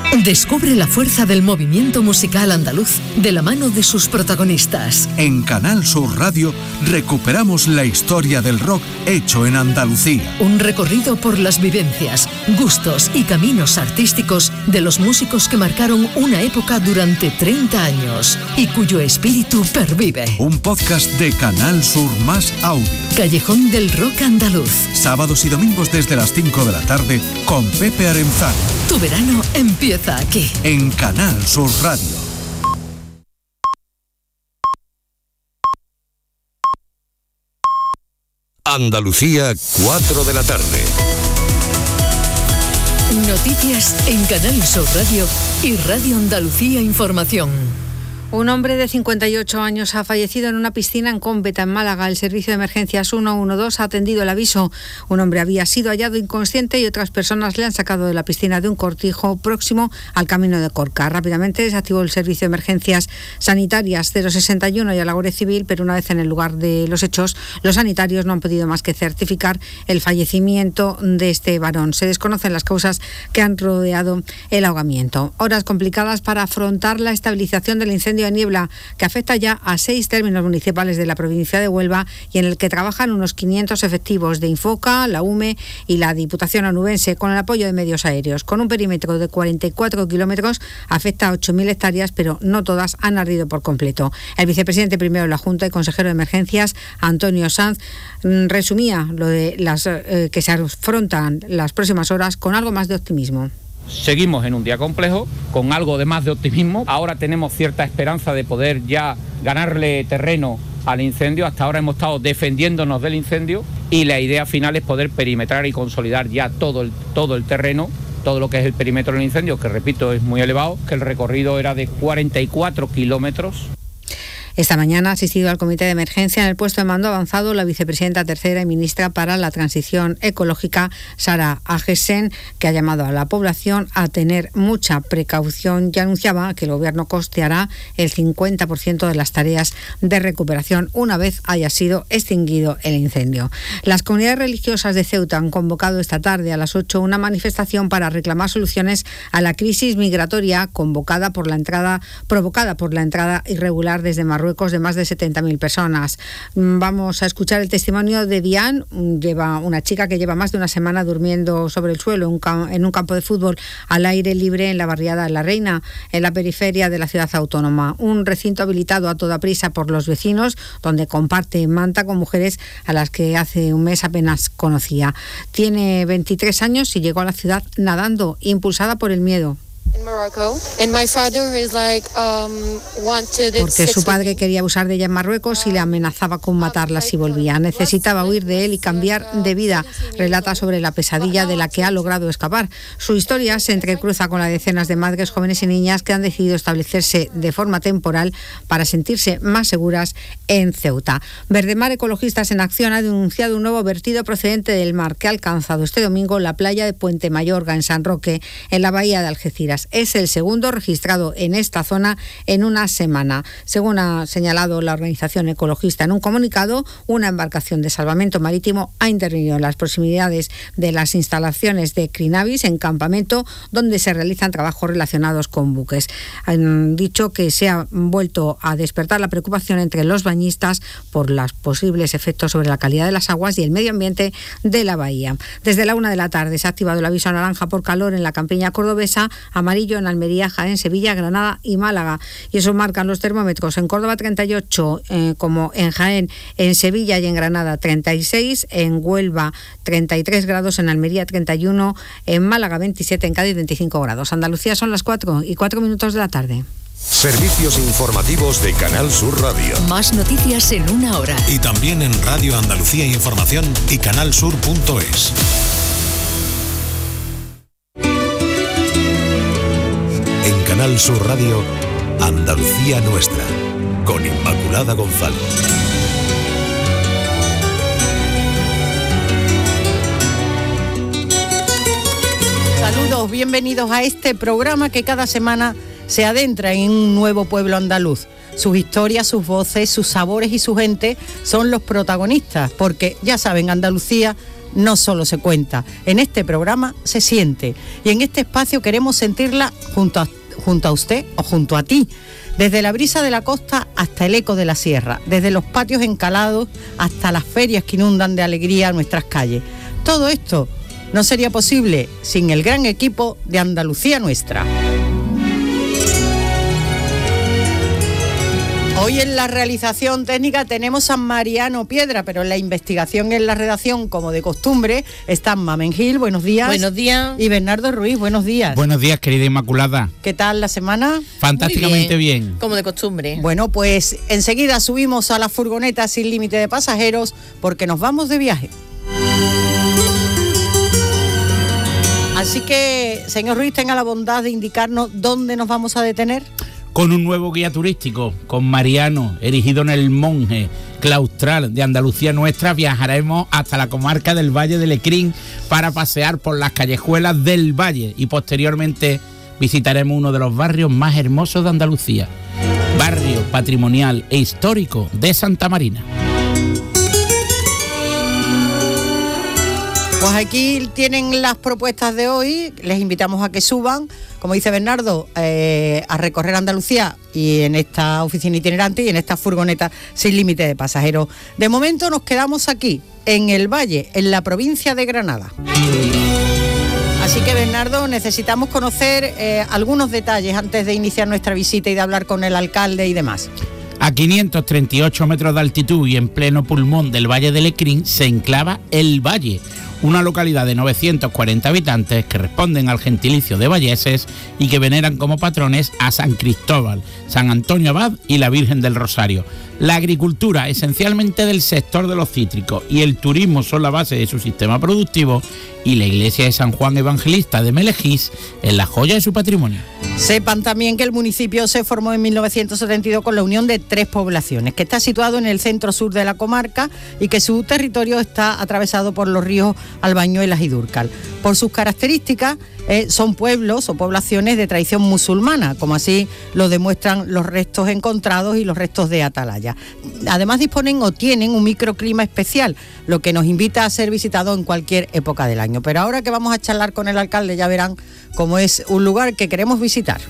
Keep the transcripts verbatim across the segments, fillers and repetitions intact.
Descubre la fuerza del movimiento musical andaluz de la mano de sus protagonistas. En Canal Sur Radio recuperamos la historia del rock hecho en Andalucía. Un recorrido por las vivencias, gustos y caminos artísticos de los músicos que marcaron una época durante treinta años y cuyo espíritu pervive. Un podcast de Canal Sur Más Audio. Callejón del Rock Andaluz. Sábados y domingos desde las cinco de la tarde con Pepe Arenzano. Tu verano empieza aquí. En Canal Sur Radio. Andalucía, cuatro de la tarde. Noticias en Canal Sur Radio y Radio Andalucía Información. Un hombre de cincuenta y ocho años ha fallecido en una piscina en Cómbeta, en Málaga. El servicio de emergencias ciento doce ha atendido el aviso. Un hombre había sido hallado inconsciente y otras personas le han sacado de la piscina de un cortijo próximo al camino de Corca. Rápidamente se activó el servicio de emergencias sanitarias cero sesenta y uno y a la Guardia Civil, pero una vez en el lugar de los hechos, los sanitarios no han podido más que certificar el fallecimiento de este varón. Se desconocen las causas que han rodeado el ahogamiento. Horas complicadas para afrontar la estabilización del incendio de Niebla, que afecta ya a seis términos municipales de la provincia de Huelva y en el que trabajan unos quinientos efectivos de Infoca, la U M E y la Diputación Onubense, con el apoyo de medios aéreos. Con un perímetro de cuarenta y cuatro kilómetros, afecta a ocho mil hectáreas, pero no todas han ardido por completo. El vicepresidente primero de la Junta y consejero de Emergencias, Antonio Sanz, resumía lo de las eh, que se afrontan las próximas horas con algo más de optimismo. Seguimos en un día complejo, con algo de más de optimismo. Ahora tenemos cierta esperanza de poder ya ganarle terreno al incendio. Hasta ahora hemos estado defendiéndonos del incendio y la idea final es poder perimetrar y consolidar ya todo el, todo el terreno, todo lo que es el perímetro del incendio, que repito es muy elevado, que el recorrido era de cuarenta y cuatro kilómetros. Esta mañana ha asistido al comité de emergencia en el puesto de mando avanzado la vicepresidenta tercera y ministra para la transición ecológica, Sara Agesen, que ha llamado a la población a tener mucha precaución y anunciaba que el gobierno costeará el cincuenta por ciento de las tareas de recuperación una vez haya sido extinguido el incendio. Las comunidades religiosas de Ceuta han convocado esta tarde a las ocho una manifestación para reclamar soluciones a la crisis migratoria convocada por la entrada, provocada por la entrada irregular desde Marruecos de más de setenta mil personas. Vamos a escuchar el testimonio de Diane, lleva una chica que lleva más de una semana durmiendo sobre el suelo en un campo de fútbol al aire libre en la barriada La Reina, en la periferia de la ciudad autónoma. Un recinto habilitado a toda prisa por los vecinos, donde comparte manta con mujeres a las que hace un mes apenas conocía. Tiene veintitrés años y llegó a la ciudad nadando, impulsada por el miedo. Porque su padre quería abusar de ella en Marruecos y le amenazaba con matarla si volvía. Necesitaba huir de él y cambiar de vida. Relata sobre la pesadilla de la que ha logrado escapar. Su historia se entrecruza con la de decenas de madres, jóvenes y niñas que han decidido establecerse de forma temporal para sentirse más seguras en Ceuta. Verdemar Ecologistas en Acción ha denunciado un nuevo vertido procedente del mar que ha alcanzado este domingo la playa de Puente Mayorga, en San Roque, en la bahía de Algeciras. Es el segundo registrado en esta zona en una semana. Según ha señalado la organización ecologista en un comunicado, una embarcación de salvamento marítimo ha intervenido en las proximidades de las instalaciones de Crinavis, en campamento, donde se realizan trabajos relacionados con buques. Han dicho que se ha vuelto a despertar la preocupación entre los bañistas por los posibles efectos sobre la calidad de las aguas y el medio ambiente de la bahía. Desde la una de la tarde se ha activado el aviso naranja por calor en la campiña cordobesa, amarillo en Almería, Jaén, Sevilla, Granada y Málaga. Y eso marcan los termómetros en Córdoba treinta y ocho, eh, como en Jaén, en Sevilla y en Granada treinta y seis, en Huelva treinta y tres grados, en Almería treinta y uno, en Málaga veintisiete, en Cádiz veinticinco grados. Andalucía son las cuatro y cuatro minutos de la tarde. Servicios informativos de Canal Sur Radio. Más noticias en una hora. Y también en Radio Andalucía Información y canalsur punto es. En Canal Sur Radio, Andalucía Nuestra, con Inmaculada González. Saludos, bienvenidos a este programa que cada semana se adentra en un nuevo pueblo andaluz. Sus historias, sus voces, sus sabores y su gente son los protagonistas, porque ya saben, Andalucía no solo se cuenta, en este programa se siente. Y en este espacio queremos sentirla junto a, junto a usted o junto a ti. Desde la brisa de la costa hasta el eco de la sierra, desde los patios encalados hasta las ferias que inundan de alegría nuestras calles. Todo esto no sería posible sin el gran equipo de Andalucía Nuestra. Hoy en la realización técnica tenemos a Mariano Piedra, pero en la investigación y en la redacción, como de costumbre, están Mamen Gil, buenos días. Buenos días. Y Bernardo Ruiz, buenos días. Buenos días, querida Inmaculada. ¿Qué tal la semana? Fantásticamente bien. bien. Como de costumbre. Bueno, pues enseguida subimos a la furgoneta sin límite de pasajeros porque nos vamos de viaje. Así que, señor Ruiz, tenga la bondad de indicarnos dónde nos vamos a detener. Con un nuevo guía turístico, con Mariano, erigido en el monje claustral de Andalucía Nuestra, viajaremos hasta la comarca del Valle de Lecrín para pasear por las callejuelas del Valle y posteriormente visitaremos uno de los barrios más hermosos de Andalucía, barrio patrimonial e histórico de Santa Marina. Pues aquí tienen las propuestas de hoy, les invitamos a que suban, como dice Bernardo, eh, a recorrer Andalucía y en esta oficina itinerante y en esta furgoneta sin límite de pasajeros. De momento nos quedamos aquí, en el Valle, en la provincia de Granada. Así que, Bernardo, necesitamos conocer eh, algunos detalles antes de iniciar nuestra visita y de hablar con el alcalde y demás. A quinientos treinta y ocho metros de altitud y en pleno pulmón del Valle de Lecrín se enclava El Valle, una localidad de novecientos cuarenta habitantes que responden al gentilicio de valleses y que veneran como patrones a San Cristóbal, San Antonio Abad y la Virgen del Rosario. La agricultura, esencialmente del sector de los cítricos, y el turismo son la base de su sistema productivo, y la iglesia de San Juan Evangelista de Melejís es la joya de su patrimonio. Sepan también que el municipio se formó en mil novecientos setenta y dos con la unión de tres poblaciones, que está situado en el centro sur de la comarca y que su territorio está atravesado por los ríos Albañuelas y Dúrcal. Por sus características, eh, son pueblos o poblaciones de tradición musulmana, como así lo demuestran los restos encontrados y los restos de atalaya. Además disponen o tienen un microclima especial, lo que nos invita a ser visitado en cualquier época del año. Pero ahora que vamos a charlar con el alcalde, ya verán cómo es un lugar que queremos visitar.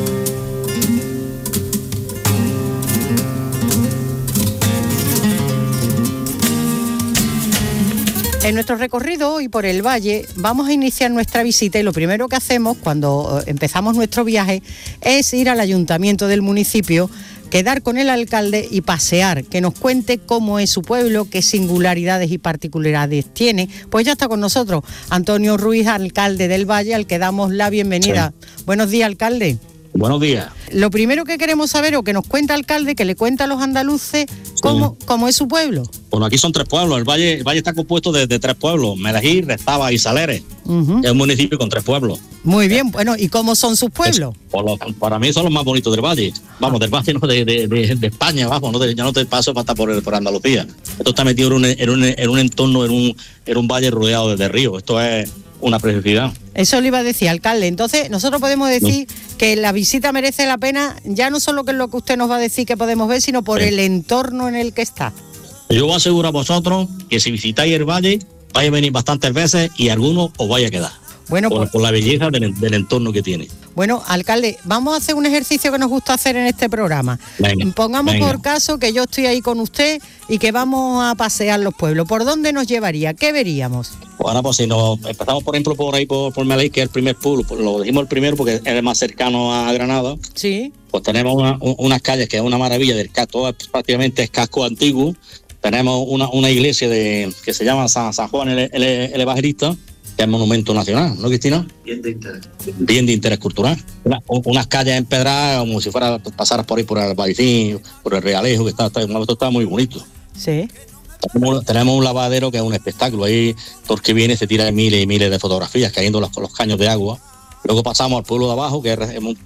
En nuestro recorrido hoy por el Valle vamos a iniciar nuestra visita y lo primero que hacemos cuando empezamos nuestro viaje es ir al ayuntamiento del municipio, quedar con el alcalde y pasear, que nos cuente cómo es su pueblo, qué singularidades y particularidades tiene. Pues ya está con nosotros Antonio Ruiz, alcalde del Valle, al que damos la bienvenida. Sí. Buenos días, alcalde. Buenos días. Lo primero que queremos saber, o que nos cuenta el alcalde, que le cuenta a los andaluces, cómo, sí. cómo es su pueblo. Bueno, aquí son tres pueblos. El Valle, el Valle está compuesto de, de tres pueblos: Melejís, Restava y Saleres. Uh-huh. Es un municipio con tres pueblos. Muy bien. Bueno, ¿y cómo son sus pueblos? Es, por lo, para mí son los más bonitos del Valle. Vamos, del Valle, no de, de, de, de España, vamos, no de, ya no te paso para estar por, por Andalucía. Esto está metido en un, en un, en un entorno, en un, en un valle rodeado de ríos. Esto es una preciosidad. Eso le iba a decir, alcalde. Entonces, nosotros podemos decir no. que la visita merece la pena, ya no solo que es lo que usted nos va a decir que podemos ver, sino por sí. el entorno en el que está. Yo os aseguro a vosotros que si visitáis el Valle, vais a venir bastantes veces y algunos os vais a quedar. Bueno, por, pues, por la belleza del, del entorno que tiene. Bueno, alcalde, vamos a hacer un ejercicio que nos gusta hacer en este programa. Venga, Pongamos venga. por caso que yo estoy ahí con usted y que vamos a pasear los pueblos. ¿Por dónde nos llevaría? ¿Qué veríamos? Pues ahora, pues si nos empezamos, por ejemplo, por ahí, por, por Melejís, que es el primer pueblo, pues lo dijimos el primero porque es el más cercano a Granada. Sí. Pues tenemos una, unas calles que es una maravilla del casco, todo prácticamente es casco antiguo. Tenemos una, una iglesia de que se llama San, San Juan el, el, el Evangelista, que es monumento nacional, ¿no, Cristina? Bien de interés. Bien de interés cultural. Una, unas calles empedradas, como si fuera pasaras por ahí por el Vallecín, por el Realejo, que está, está, esto está muy bonito. Sí. Tenemos, tenemos un lavadero que es un espectáculo. Ahí, todo el que viene se tira miles y miles de fotografías cayendo los, los caños de agua. Luego pasamos al pueblo de abajo, que es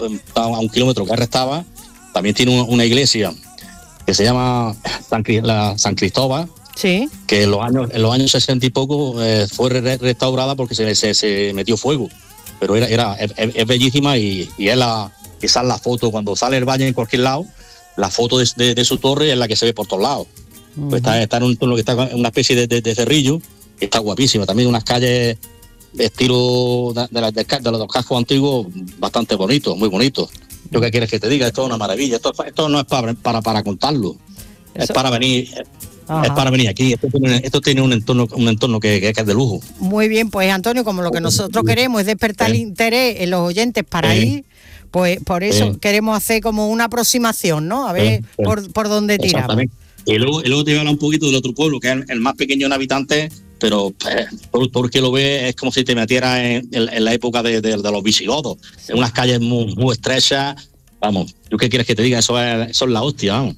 a un kilómetro que Restava. También tiene una, una iglesia que se llama San, la, San Cristóbal. Sí. Que en los años, en los años sesenta y poco eh, fue re restaurada porque se, se, se metió fuego. Pero era, era es, es bellísima y, y es la, quizás la foto, cuando sale el Valle en cualquier lado, la foto de, de, de su torre es la que se ve por todos lados. Uh-huh. Pues está, está en un, lo que está en una especie de, de, de cerrillo está guapísima. También unas calles de estilo de, de, de, de los cascos antiguos bastante bonitos, muy bonitos. ¿Yo qué quieres que te diga? Esto es una maravilla. Esto, esto no es para, para, para contarlo. Eso... Es para venir... Ajá. Es para venir aquí. Esto tiene, esto tiene un entorno, un entorno que, que, que es de lujo. Muy bien, pues Antonio, como lo que nosotros queremos es despertar el interés en los oyentes para sí. ir, pues por eso sí. queremos hacer como una aproximación, ¿no? A ver sí. por, por dónde tiramos. Y luego, y luego te voy a hablar un poquito del otro pueblo, que es el, el más pequeño en habitantes, pero eh, por, porque lo ves es como si te metieras en, en, en la época de, de, de los visigodos, sí. en unas calles muy, muy estrechas. Vamos, ¿tú qué quieres que te diga? Eso es, eso es la hostia, vamos.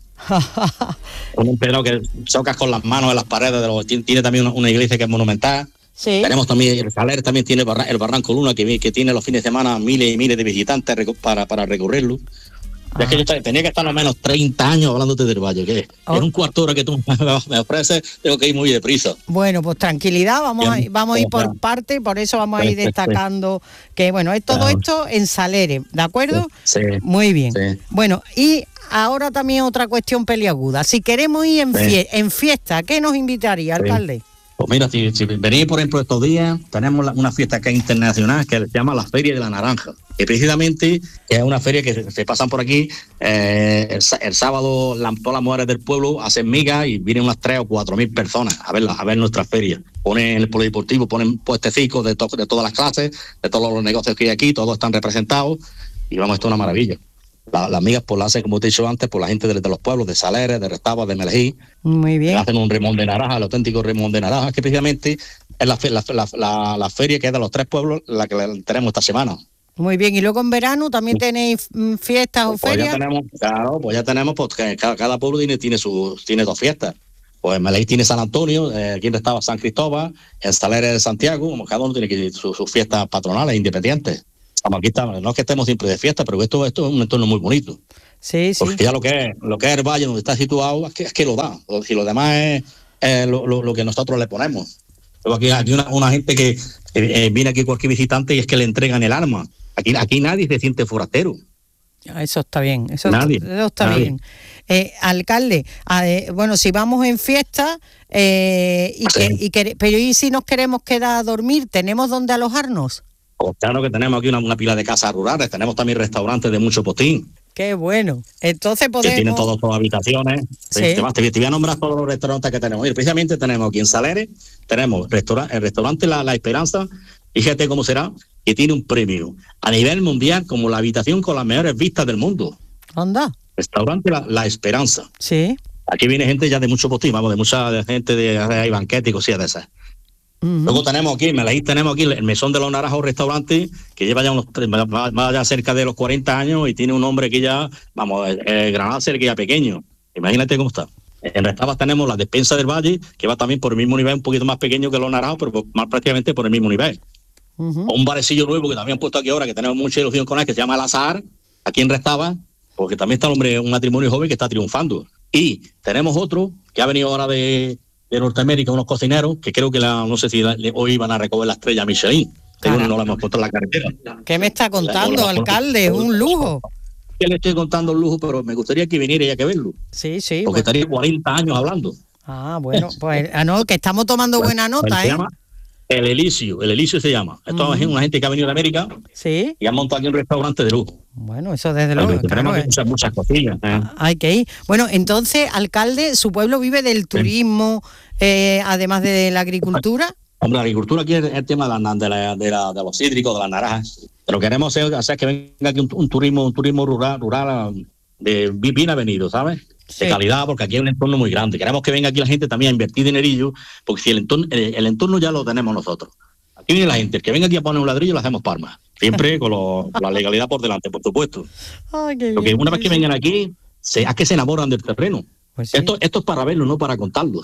Un emperador que chocas con las manos en las paredes de los, tiene, tiene también una, una iglesia que es monumental. Sí. Tenemos también el Saler, también tiene el Barranco Luna, que, que tiene los fines de semana miles y miles de visitantes para, para recorrerlo. Ah. Es que yo tenía que estar al menos treinta años hablándote del Valle, que oh. en un cuarto de hora que tú me ofreces, tengo que ir muy deprisa. Bueno, pues tranquilidad, vamos a, vamos a ir por parte, por eso vamos a ir destacando que, bueno, es todo esto en Salere, ¿de acuerdo? Sí. Muy bien. Sí. Bueno, y ahora también otra cuestión peliaguda. Si queremos ir en, fie- en fiesta, ¿qué nos invitaría, alcalde? Pues mira, si, si venís por ejemplo estos días, tenemos la, una fiesta que es internacional que se llama la Feria de la Naranja, que precisamente es una feria que se, se pasan por aquí eh, el, el sábado, la, todas las mujeres del pueblo hacen migas y vienen unas tres o cuatro mil personas a verla, a ver nuestra feria. Ponen en el polideportivo, ponen puestecicos de, to, de todas las clases, de todos los negocios que hay aquí, todos están representados y vamos, esto es una maravilla. La, las migas pues las hacen, como te he dicho antes, por la gente de, de los pueblos, de Saleres, de Restava, de Melejí. Muy bien. Hacen un remón de naranja, el auténtico remón de naranja, que precisamente es la, la, la, la, la feria que es de los tres pueblos, la que tenemos esta semana. Muy bien, y luego en verano también tenéis fiestas o pues ferias. Ya tenemos, claro, pues ya tenemos, pues cada, cada pueblo tiene, tiene, su, tiene dos fiestas. Pues en Melejí tiene San Antonio, eh, aquí en Restava San Cristóbal, en Saleres de Santiago, como cada uno tiene sus su fiestas patronales independientes. Aquí estamos, no es que estemos siempre de fiesta, pero esto, esto es un entorno muy bonito. Sí, sí. Porque ya lo que es, lo que es el valle donde está situado, es que, es que lo da. Si lo demás es eh, lo, lo, lo que nosotros le ponemos. Luego aquí hay una, una gente que eh, viene aquí cualquier visitante y es que le entregan el arma. Aquí, aquí nadie se siente forastero. Eso está bien, eso, nadie, está, eso está nadie. bien. Eh, alcalde, eh, bueno, si vamos en fiesta, eh, y sí. que, y que, pero ¿y si nos queremos quedar a dormir? ¿Tenemos dónde alojarnos? Pues claro que tenemos aquí una, una pila de casas rurales, tenemos también restaurantes de mucho postín. Qué bueno. Entonces podemos... Que tienen todas las habitaciones. Sí. Te, te, te voy a nombrar todos los restaurantes que tenemos. Y precisamente tenemos aquí en Saleres, tenemos restaura, el restaurante La, la Esperanza, fíjate cómo será, que tiene un premio a nivel mundial como la habitación con las mejores vistas del mundo. Anda. Restaurante La, la Esperanza. Sí. Aquí viene gente ya de mucho postín, vamos, de mucha gente de, hay banquetes y cosillas de esas. Uh-huh. Luego tenemos aquí, en Melejí tenemos aquí el Mesón de los Naranjos restaurante, que lleva ya unos más, más ya cerca de los cuarenta años y tiene un nombre que ya, vamos, el, el Granada que ya pequeño. Imagínate cómo está. En Restava tenemos la Despensa del Valle, que va también por el mismo nivel, un poquito más pequeño que los Naranjos, pero más prácticamente por el mismo nivel. Uh-huh. Un barecillo nuevo que también han puesto aquí ahora, que tenemos mucha ilusión con él, que se llama El Azahar, aquí en Restava, porque también está el hombre, un matrimonio joven que está triunfando. Y tenemos otro que ha venido ahora de... de Norteamérica, unos cocineros que creo que la, no sé si la, hoy van a recoger la estrella Michelin. Seguro no la hemos puesto en la carretera. ¿Qué me está contando, la, alcalde? Es un lujo. Que le estoy contando un lujo, pero me gustaría que viniera ya que verlo. Sí, sí. Porque bueno. estaría cuarenta años hablando. Ah, bueno, pues ah, no, que estamos tomando pues, buena nota, se ¿eh? Llama el Elicio, el Elicio se llama. Esto uh-huh. es una gente que ha venido de América. Sí. Y ha montado aquí un restaurante de lujo. Bueno, eso desde luego. Tenemos claro, muchas, muchas cosillas. ¿eh? Hay que ir. Bueno, entonces, alcalde, ¿su pueblo vive del turismo, eh, además de la agricultura? Hombre, la agricultura aquí es el tema de, la, de, la, de, la, de los cítricos, de las naranjas. Pero queremos hacer, hacer que venga aquí un, un turismo, un turismo rural, rural de bien avenido, ¿sabes? Sí. De calidad, porque aquí hay un entorno muy grande. Queremos que venga aquí la gente también a invertir dinerillo, porque si el entorno, el, el entorno ya lo tenemos nosotros. Aquí viene la gente, el que venga aquí a poner un ladrillo, le hacemos palmas. Siempre con, lo, con la legalidad por delante, por supuesto. Ay, qué porque bien, una vez que vengan aquí, se, es que se enamoran del terreno. Pues sí. esto, esto es para verlo, no para contarlo.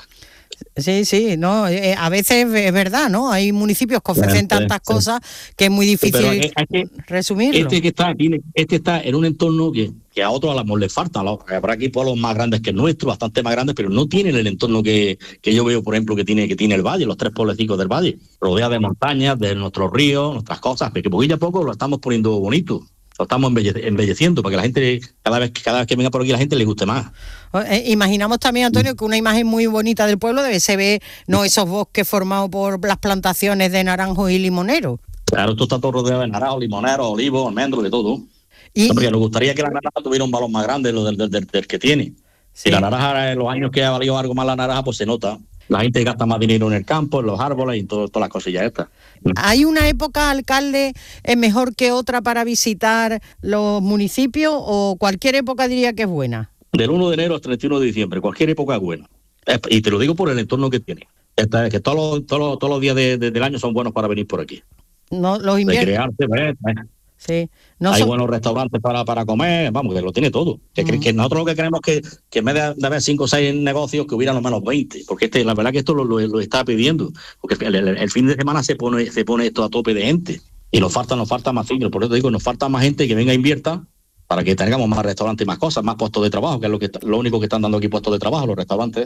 Sí, sí, no, eh, a veces es verdad, ¿no? Hay municipios que ofrecen sí, tantas sí. cosas que es muy difícil sí, es, es que resumirlo. Este que está tiene, este está en un entorno que, que a otros a lo les falta. Habrá aquí pueblos más grandes que el nuestro, bastante más grandes, pero no tienen el entorno que, que yo veo, por ejemplo, que tiene que tiene el valle, los tres pueblecicos del valle, rodeados de montañas, de nuestros ríos, nuestras cosas, porque poquito a poco lo estamos poniendo bonito. Lo estamos embelle- embelleciendo para que la gente, cada vez, cada vez que venga por aquí, la gente le guste más. Eh, imaginamos también, Antonio, que una imagen muy bonita del pueblo debe se ve, no esos bosques formados por las plantaciones de naranjos y limoneros. Claro, esto está todo rodeado de naranjos, limoneros, olivos, almendros, de todo. Y, Porque nos gustaría que la naranja tuviera un valor más grande de lo del, del, del, del que tiene. Sí. Si la naranja, en los años que ha valido algo más la naranja, pues se nota. La gente gasta más dinero en el campo, en los árboles y en todo, todas las cosillas estas. ¿Hay una época, alcalde, es mejor que otra para visitar los municipios o cualquier época diría que es buena? Del uno de enero al treinta y uno de diciembre, cualquier época es buena. Y te lo digo por el entorno que tiene. Esta, que todos los, todos los, todos los días de, de, del año son buenos para venir por aquí. No, los inviernos. Recrearse, ¿ves? Sí. No Hay son... buenos restaurantes para, para comer, vamos, que lo tiene todo. Que, uh-huh. que nosotros lo que queremos es que, que en vez de, de haber cinco o seis negocios, que hubiera al menos veinte, porque este, la verdad que esto lo, lo, lo está pidiendo, porque el, el, el fin de semana se pone se pone esto a tope de gente, y nos falta, nos falta más cine, por eso digo, nos falta más gente que venga e invierta, para que tengamos más restaurantes y más cosas, más puestos de trabajo, que es lo que lo único que están dando aquí, puestos de trabajo, los restaurantes.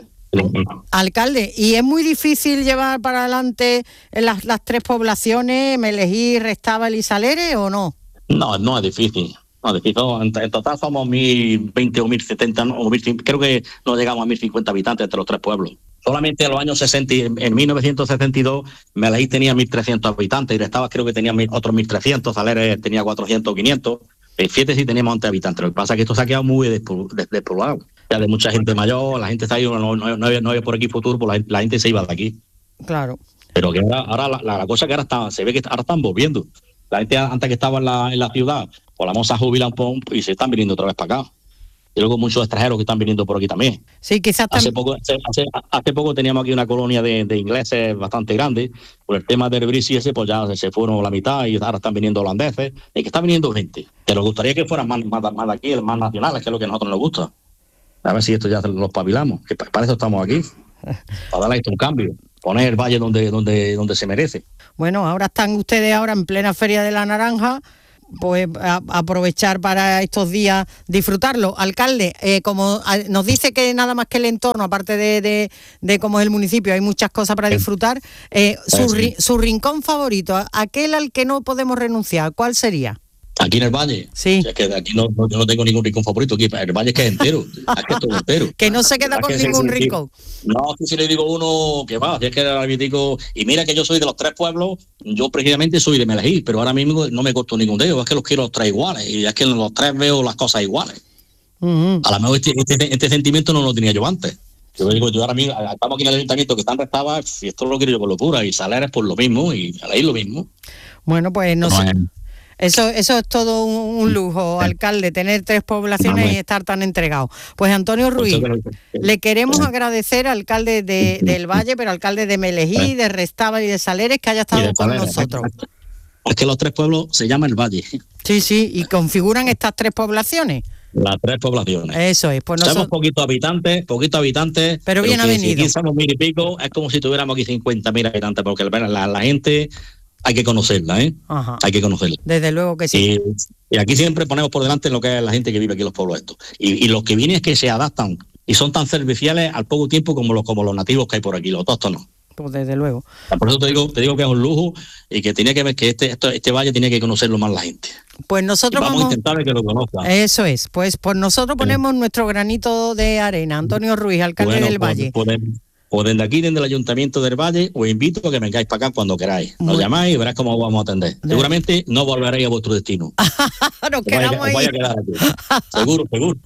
Alcalde, ¿y es muy difícil llevar para adelante las, las tres poblaciones, Melejí, Restábal y Saleres, o no? No, no es difícil. No es difícil. En, en total somos mil veinte o mil setenta, o mil, creo que no llegamos a mil cincuenta habitantes entre los tres pueblos. Solamente en los años sesenta, en mil novecientos sesenta y dos, Melejí tenía mil trescientos habitantes, y Restábal creo que tenía otros mil trescientos, Saleres tenía cuatrocientos o quinientos. El siete sí teníamos antes habitantes. Lo que pasa es que esto se ha quedado muy despoblado. Ya de mucha gente mayor, la gente está ahí, no, no, no, había, no había por aquí futuro, pues la, la gente se iba de aquí. Claro. Pero que ahora, ahora la, la cosa que ahora está, se ve que ahora están volviendo. La gente antes que estaba en la, en la ciudad, pues la vamos a jubilar un poco y se están viniendo otra vez para acá. Y luego muchos extranjeros que están viniendo por aquí también. Sí, quizás hace poco hace, hace poco teníamos aquí una colonia de, de ingleses bastante grande. Por el tema del Brexit ese, pues ya se fueron la mitad y ahora están viniendo holandeses. Y que está viniendo gente. Que nos gustaría que fueran más, más, más de aquí, más nacionales, que es lo que a nosotros nos gusta. A ver si esto ya lo espabilamos. Que para eso estamos aquí. Para darle esto un cambio. Poner el valle donde, donde, donde se merece. Bueno, ahora están ustedes ahora en plena Feria de la Naranja, pues a, aprovechar para estos días disfrutarlo. Alcalde, eh, como a, nos dice que nada más que el entorno, aparte de, de, de cómo es el municipio, hay muchas cosas para disfrutar, eh, su, sí. su rincón favorito, aquel al que no podemos renunciar, ¿cuál sería? Aquí en el valle. Sí. Es que aquí no, no, yo no tengo ningún rincón favorito. Aquí el valle es que es entero. Aquí es todo entero. Que no se queda con ningún rincón. No, si le digo uno que va, si es que era digo, y mira que yo soy de los tres pueblos, yo precisamente soy de Melejí, pero ahora mismo no me corto ningún dedo, es que los quiero los tres iguales, y es que en los tres veo las cosas iguales. Uh-huh. A lo mejor este, este, este sentimiento no lo tenía yo antes. Yo digo, yo ahora mismo, estamos aquí en el ayuntamiento que están restadas, y esto lo quiero yo con locura, y Saleres por lo mismo, y Melejí lo mismo. Bueno, pues no sé. Eso, eso es todo un, un lujo, alcalde, tener tres poblaciones y estar tan entregado. Pues Antonio Ruiz, le queremos agradecer, alcalde de, del Valle, pero alcalde de Melejí, de Restábal y de Saleres, que haya estado con nosotros. Es que los tres pueblos se llaman el Valle. Sí, sí, y configuran estas tres poblaciones. Las tres poblaciones. Eso es. Pues somos nosotros... poquitos habitantes, poquitos habitantes. Pero bien avenido. Si aquí somos mil y pico, es como si tuviéramos aquí cincuenta mil habitantes, porque la, la, la gente... hay que conocerla, ¿eh? Ajá. Hay que conocerla. Desde luego que sí. Y, y aquí siempre ponemos por delante lo que es la gente que vive aquí en los pueblos estos. Y, y los que vienen es que se adaptan y son tan serviciales al poco tiempo como los, como los nativos que hay por aquí, los autóctonos. Pues desde luego. Por eso te digo, te digo que es un lujo y que tiene que ver que este, esto, este valle tiene que conocerlo más la gente. Pues nosotros vamos, vamos a intentar que lo conozcan. Eso es. Pues, pues nosotros ponemos sí. nuestro granito de arena. Antonio Ruiz, alcalde bueno, del Valle. Podemos, o desde aquí, desde el Ayuntamiento del Valle, os invito a que vengáis para acá cuando queráis. Nos Muy... llamáis y verás cómo os vamos a atender. De... Seguramente no volveréis a vuestro destino. Nos quedamos os vaya, ahí. Os vaya a quedar aquí. Seguro, seguro.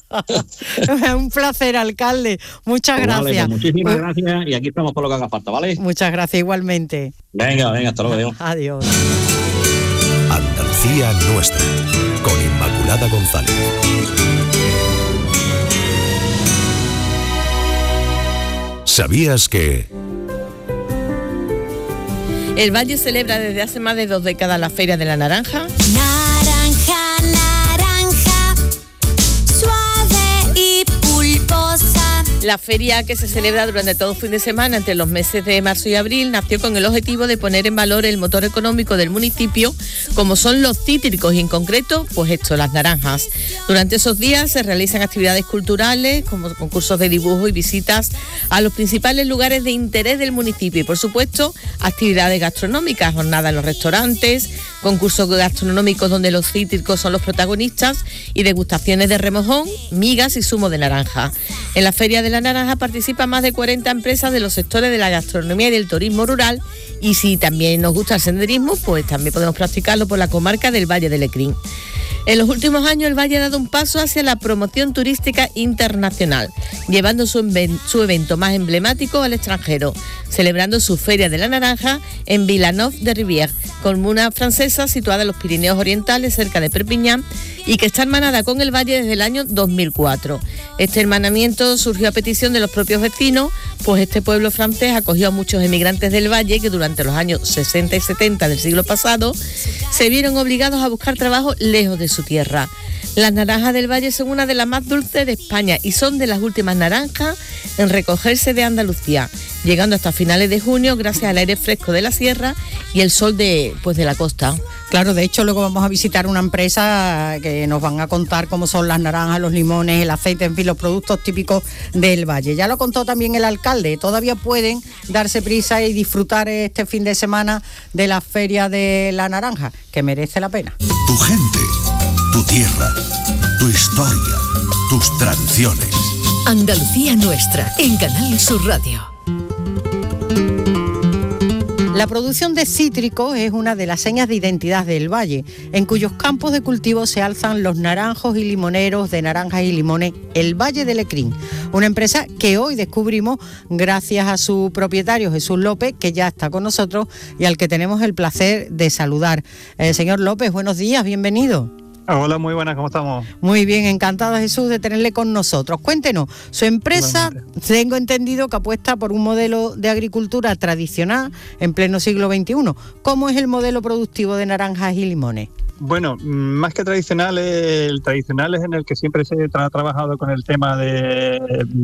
Un placer, alcalde. Muchas pues gracias. Vale, pues muchísimas gracias y aquí estamos por lo que haga falta, ¿vale? Muchas gracias igualmente. Venga, venga, hasta luego. Adiós. Andalucía nuestra, con Inmaculada González. ¿Sabías que...? El Valle celebra desde hace más de dos décadas la Feria de la Naranja. Naranja, naranja, suave y pulposa. La feria, que se celebra durante todo el fin de semana entre los meses de marzo y abril, nació con el objetivo de poner en valor el motor económico del municipio, como son los cítricos y en concreto, pues esto, las naranjas. Durante esos días se realizan actividades culturales, como concursos de dibujo y visitas a los principales lugares de interés del municipio y, por supuesto, actividades gastronómicas, jornadas en los restaurantes, concursos gastronómicos donde los cítricos son los protagonistas y degustaciones de remojón, migas y zumo de naranja. En la Feria de la Naranja participan más de cuarenta empresas de los sectores de la gastronomía y del turismo rural, y si también nos gusta el senderismo, pues también podemos practicarlo por la comarca del Valle del Lecrín. En los últimos años el Valle ha dado un paso hacia la promoción turística internacional, llevando su, inven- su evento más emblemático al extranjero, celebrando su Feria de la Naranja en Villeneuve-de-Rivière, comuna francesa situada en los Pirineos Orientales, cerca de Perpiñán, y que está hermanada con el Valle desde el año dos mil cuatro. Este hermanamiento surgió a petición de los propios vecinos, pues este pueblo francés acogió a muchos emigrantes del Valle que durante los años sesenta y setenta del siglo pasado se vieron obligados a buscar trabajo lejos de su tierra. Las naranjas del Valle son una de las más dulces de España y son de las últimas naranjas en recogerse de Andalucía, llegando hasta finales de junio gracias al aire fresco de la sierra y el sol de, pues, de la costa. Claro, de hecho luego vamos a visitar una empresa que nos van a contar cómo son las naranjas, los limones, el aceite, en fin, los productos típicos del Valle. Ya lo contó también el alcalde, todavía pueden darse prisa y disfrutar este fin de semana de la Feria de la Naranja, que merece la pena. Tu gente, tu tierra, tu historia, tus tradiciones. Andalucía Nuestra, en Canal Sur Radio. La producción de cítricos es una de las señas de identidad del Valle, en cuyos campos de cultivo se alzan los naranjos y limoneros de naranjas y limones El Valle del Lecrín, una empresa que hoy descubrimos gracias a su propietario Jesús López, que ya está con nosotros y al que tenemos el placer de saludar. Eh, señor López, buenos días, bienvenido. Hola, muy buenas, ¿cómo estamos? Muy bien, encantada Jesús de tenerle con nosotros. Cuéntenos, su empresa, tengo entendido que apuesta por un modelo de agricultura tradicional en pleno siglo veintiuno. ¿Cómo es el modelo productivo de naranjas y limones? Bueno, más que tradicional, el tradicional es en el que siempre se ha trabajado con el tema de,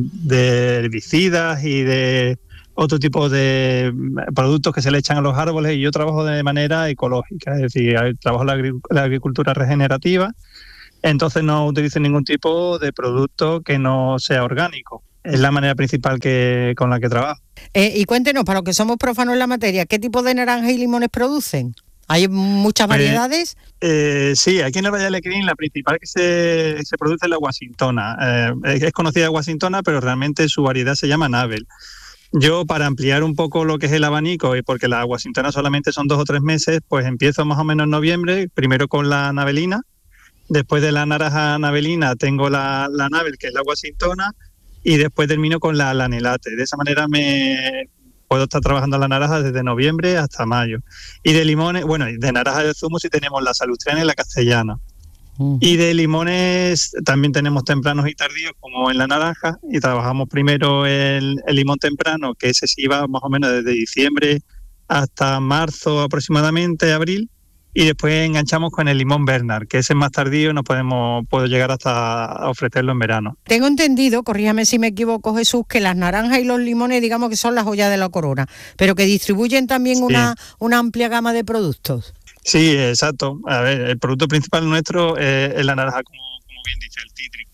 de herbicidas y de otro tipo de productos que se le echan a los árboles, y yo trabajo de manera ecológica, es decir, trabajo la, agric- la agricultura regenerativa, entonces no utilizo ningún tipo de producto que no sea orgánico. Es la manera principal que con la que trabajo. Eh, y cuéntenos, para los que somos profanos en la materia, ¿qué tipo de naranjas y limones producen? ¿Hay muchas variedades? Eh, eh, sí, aquí en el Valle del Lecrín la principal que se, se produce es la Washingtona. Eh, es conocida Washingtona, pero realmente su variedad se llama Nabel. Yo, para ampliar un poco lo que es el abanico, y porque la Washingtona solamente son dos o tres meses, pues empiezo más o menos en noviembre, primero con la Nabelina, después de la naranja Nabelina tengo la, la Nabel, que es la Washingtona, y después termino con la Lanelate. De esa manera me puedo estar trabajando la naranja desde noviembre hasta mayo. Y de limones, bueno, de naranja de zumo sí tenemos la Salustiana y la Castellana. Y de limones también tenemos tempranos y tardíos, como en la naranja, y trabajamos primero el, el limón temprano, que ese sí va más o menos desde diciembre hasta marzo aproximadamente, abril, y después enganchamos con el limón Bernard, que ese es más tardío, nos podemos puedo llegar hasta ofrecerlo en verano. Tengo entendido, corríjame si me equivoco Jesús, que las naranjas y los limones digamos que son las joyas de la corona, pero que distribuyen también sí. una, una amplia gama de productos. Sí, exacto. A ver, el producto principal nuestro es, es la naranja, como, como bien dice, el cítrico.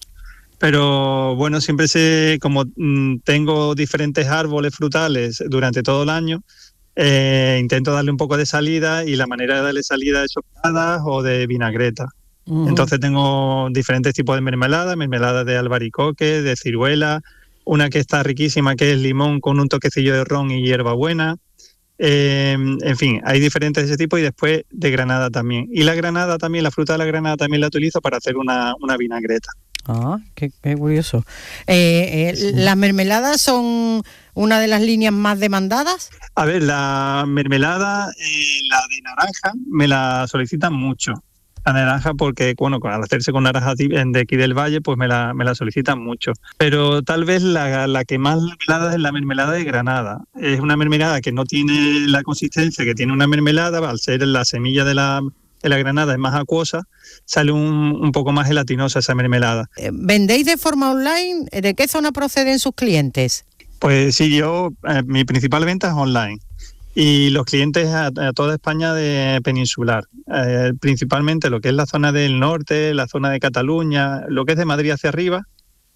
Pero bueno, siempre sé, como mmm, tengo diferentes árboles frutales durante todo el año, eh, intento darle un poco de salida, y la manera de darle salida es chocadas o de vinagreta. Uh-huh. Entonces tengo diferentes tipos de mermelada, mermelada de albaricoque, de ciruela, una que está riquísima que es limón con un toquecillo de ron y hierbabuena. Eh, en fin, hay diferentes de ese tipo, y después de granada también. Y la granada también, la fruta de la granada también la utilizo para hacer una, una vinagreta. Ah, qué, qué curioso. Eh, eh, sí. ¿Las mermeladas son una de las líneas más demandadas? A ver, la mermelada, eh, la de naranja, me la solicitan mucho. La naranja porque, bueno, al hacerse con naranja de aquí del Valle, pues me la, me la solicitan mucho. Pero tal vez la, la que más mermelada es la mermelada de Granada. Es una mermelada que no tiene la consistencia que tiene una mermelada, al ser la semilla de la, de la granada es más acuosa, sale un, un poco más gelatinosa esa mermelada. ¿Vendéis de forma online? ¿De qué zona proceden sus clientes? Pues sí, yo, eh, mi principal venta es online. Y los clientes a, a toda España de peninsular, eh, principalmente lo que es la zona del norte, la zona de Cataluña, lo que es de Madrid hacia arriba,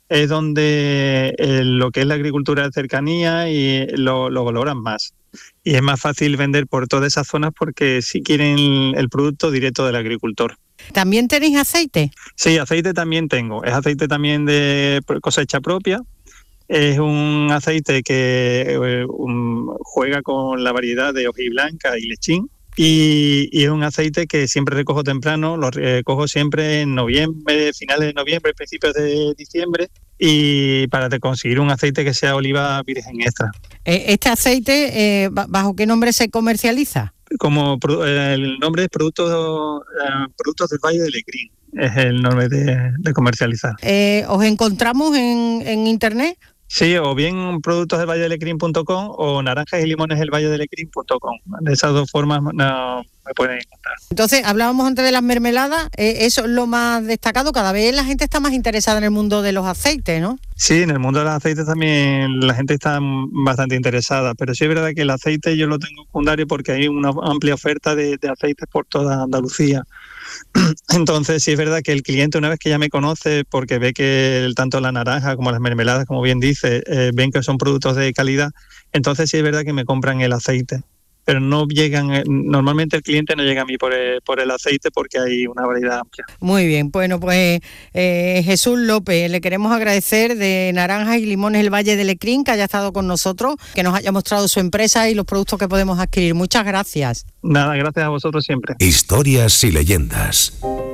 es donde eh, lo que es la agricultura de cercanía y lo, lo valoran más. Y es más fácil vender por todas esas zonas porque sí quieren el producto directo del agricultor. ¿También tenéis aceite? Sí, aceite también tengo. Es aceite también de cosecha propia. Es un aceite que eh, un, juega con la variedad de hojiblanca y lechín. Y, y es un aceite que siempre recojo temprano, lo recojo siempre en noviembre, finales de noviembre, principios de diciembre, y para conseguir un aceite que sea oliva virgen extra. ¿Este aceite, eh, bajo qué nombre se comercializa? Como eh, el nombre es Productos, eh, Productos del Valle de Lecrín, es el nombre de, de comercializar. Eh, ¿Os encontramos en, en internet? Sí, o bien productos del valle de lecrín punto com o naranjas y limones del valle de lecrín punto com. De esas dos formas no, me pueden encontrar. Entonces, hablábamos antes de las mermeladas, eh, eso es lo más destacado. Cada vez la gente está más interesada en el mundo de los aceites, ¿no? Sí, en el mundo de los aceites también la gente está bastante interesada, pero sí es verdad que el aceite yo lo tengo secundario porque hay una amplia oferta de, de aceites por toda Andalucía. Entonces sí es verdad que el cliente, una vez que ya me conoce, porque ve que el, tanto la naranja como las mermeladas, como bien dice, eh, ven que son productos de calidad, entonces sí es verdad que me compran el aceite. Pero no llegan, eh, normalmente el cliente no llega a mí por el, por el aceite porque hay una variedad amplia. Muy bien, bueno, pues eh, Jesús López, le queremos agradecer de Naranjas y Limones el Valle de Lecrín que haya estado con nosotros, que nos haya mostrado su empresa y los productos que podemos adquirir. Muchas gracias. Nada, gracias a vosotros siempre. Historias y leyendas.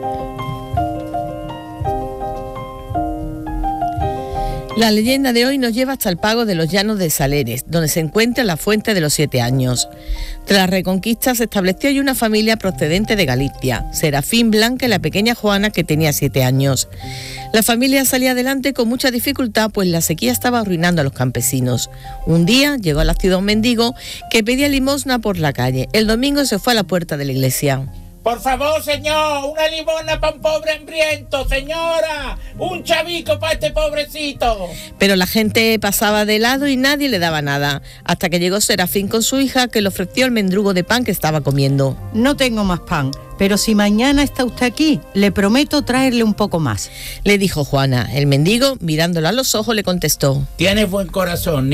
La leyenda de hoy nos lleva hasta el pago de los Llanos de Saleres, donde se encuentra la Fuente de los Siete Años. Tras la Reconquista se estableció allí una familia procedente de Galicia, Serafín Blanca y la pequeña Juana, que tenía siete años. La familia salía adelante con mucha dificultad, pues la sequía estaba arruinando a los campesinos. Un día llegó a la ciudad un mendigo que pedía limosna por la calle. El domingo se fue a la puerta de la iglesia. Por favor, señor, una limosna para un pobre hambriento, señora, un chavico para este pobrecito. Pero la gente pasaba de lado y nadie le daba nada, hasta que llegó Serafín con su hija, que le ofreció el mendrugo de pan que estaba comiendo. No tengo más pan, pero si mañana está usted aquí, le prometo traerle un poco más, le dijo Juana. El mendigo, mirándola a los ojos, le contestó: Tienes buen corazón,